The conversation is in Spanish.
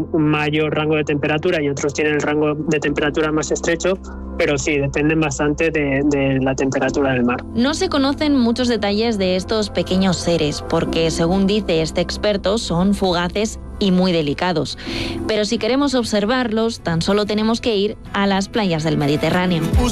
tienen un mayor rango de temperatura y otros tienen el rango de temperatura más estrecho, pero sí, dependen bastante de la temperatura del mar. No se conocen muchos detalles de estos pequeños seres, porque según dice este experto, son fugaces y muy delicados. Pero si queremos observarlos, tan solo tenemos que ir a las playas del Mediterráneo.